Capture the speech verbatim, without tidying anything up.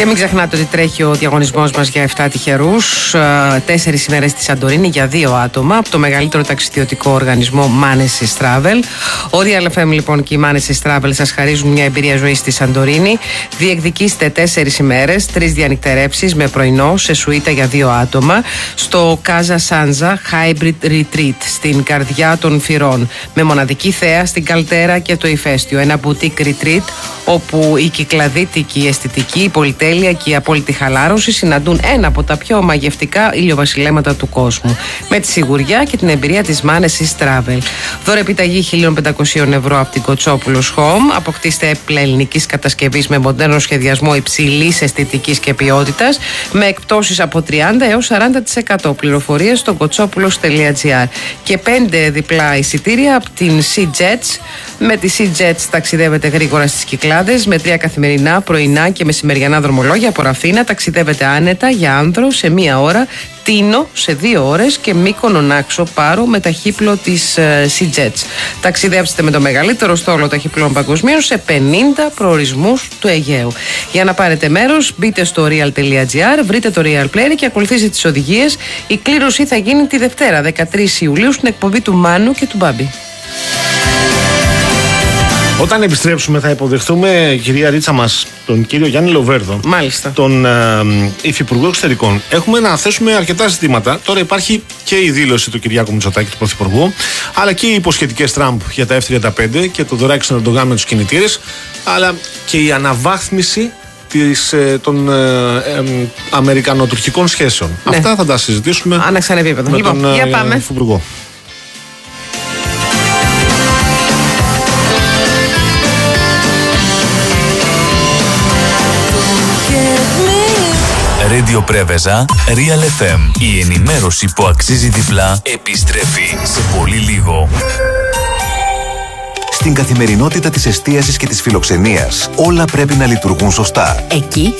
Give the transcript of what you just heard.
Και μην ξεχνάτε ότι τρέχει ο διαγωνισμός μας για επτά τυχερούς. Τέσσερις ημέρες στη Σαντορίνη για δύο άτομα από το μεγαλύτερο ταξιδιωτικό οργανισμό Manesis Travel. Ο Real εφ εμ λοιπόν και η Manesis Travel σας χαρίζουν μια εμπειρία ζωής στη Σαντορίνη. Διεκδικήστε τέσσερις ημέρες, τρεις διανυκτερεύσεις με πρωινό σε σουίτα για δύο άτομα στο Casa Sanza Hybrid Retreat στην καρδιά των Φυρών. Με μοναδική θέα στην Καλτέρα και το ηφαίστειο. Ένα boutique retreat όπου η κυκλαδίτικη, η αισθητική, η πολυτέλεια και η απόλυτη χαλάρωση συναντούν ένα από τα πιο μαγευτικά ηλιοβασιλέματα του κόσμου. Με τη σιγουριά και την εμπειρία της Manesis Travel. Δώρο επιταγή χίλια πεντακόσια ευρώ από την Κοτσόπουλος Home. Αποκτήστε έπιπλα ελληνικής κατασκευής με μοντέρνο σχεδιασμό υψηλής αισθητικής και ποιότητας. Με εκπτώσεις από τριάντα έως σαράντα τοις εκατό. Πληροφορίες στο κοτσόπουλος τελεία τζι άρ. Και πέντε διπλά εισιτήρια από την SeaJets. Με τη SeaJets ταξιδεύετε γρήγορα στις Κυκλάδες με τρία καθημερινά, πρωινά και μεσημεριανά δρομολόγια από Ραφίνα. Ταξιδεύετε άνετα για Άνδρο σε μία ώρα, Τίνο σε δύο ώρες και Μύκονο Νάξο Πάρο με ταχύπλο της uh, SeaJets. Ταξιδέψτε με το μεγαλύτερο στόλο ταχυπλών παγκοσμίως σε πενήντα προορισμούς του Αιγαίου. Για να πάρετε μέρος, μπείτε στο real τελεία τζι άρ, βρείτε το Real Player και ακολουθήστε τις οδηγίες. Η κλήρωση θα γίνει τη Δευτέρα, δεκατρείς Ιουλίου, στην εκπομπή του Μάνου και του Μπάμπη. Όταν επιστρέψουμε θα υποδεχθούμε, κυρία Ρίτσα μας, τον κύριο Γιάννη Λοβέρδο. Μάλιστα. Τον ε, Υφυπουργό Εξωτερικών. Έχουμε να θέσουμε αρκετά ζητήματα. Τώρα υπάρχει και η δήλωση του Κυριάκου Μητσοτάκη, του Πρωθυπουργού, αλλά και οι υποσχετικές Τραμπ για τα εφ τριάντα πέντε και το δωράκι στον Ερντογάν με τους κινητήρες, αλλά και η αναβάθμιση της, ε, των ε, ε, αμερικανοτουρκικών σχέσεων. Ναι. Αυτά θα τα συζητήσουμε. Άναξαν επίπεδο. Με λοιπόν, τον για πάμε. Υφυπουργό. Radio Πρέβεζα, Real εφ εμ. Η ενημέρωση που αξίζει διπλά επιστρέφει σε πολύ λίγο. Στην καθημερινότητα της εστίασης και της φιλοξενίας, όλα πρέπει να λειτουργούν σωστά. Εκεί